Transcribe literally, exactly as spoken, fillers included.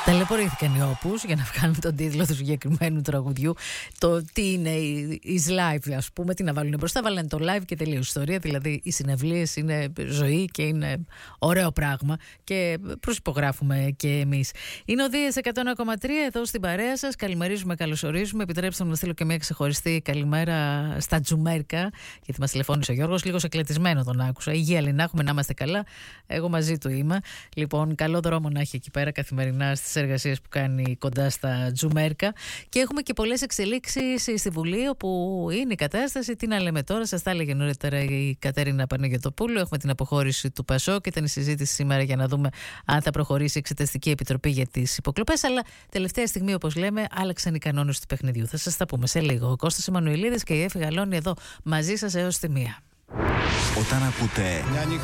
Ταλαιπωρήθηκαν οι Όπους για να βγάλουν τον τίτλο του συγκεκριμένου τραγουδιού. Το τι είναι is live, ας πούμε, τι να βάλουν μπροστά. Βάλανε το live και τελείω ιστορία. Δηλαδή, οι συναυλίες είναι ζωή και είναι ωραίο πράγμα και προσυπογράφουμε και εμείς. Είναι ο Δίας εκατό ένα κόμμα τρία εδώ στην παρέα σας. Καλημερίζουμε, καλωσορίζουμε. Επιτρέψτε μου να στείλω και μια ξεχωριστή καλημέρα στα Τζουμέρκα, γιατί μας τηλεφώνησε ο Γιώργος. Λίγο εκλετισμένο τον άκουσα. Υγεία, Λινά, έχουμε να είμαστε καλά. Εγώ μαζί του είμαι. Λοιπόν, καλό δρόμο να έχει εκεί πέρα καθημερινά στις εργασίες που κάνει κοντά στα Τζουμέρκα. Και έχουμε και πολλές εξελίξεις στη Βουλή, όπου είναι η κατάσταση. Τι να λέμε τώρα, σας τα έλεγε νωρίτερα η Κατερίνα Παναγιωτοπούλου. Έχουμε την αποχώρηση του ΠΑΣΟΚ. Ήταν η συζήτηση σήμερα για να δούμε αν θα προχωρήσει η Εξεταστική Επιτροπή για τις υποκλοπές. Αλλά τελευταία στιγμή, όπως λέμε, άλλαξαν οι κανόνες του παιχνιδιού. Θα σας τα πούμε σε λίγο. Ο Κώστας Εμμανουηλίδης και η Εύη Γαλώνη εδώ μαζί σας έως τη μία. Όταν ακούτε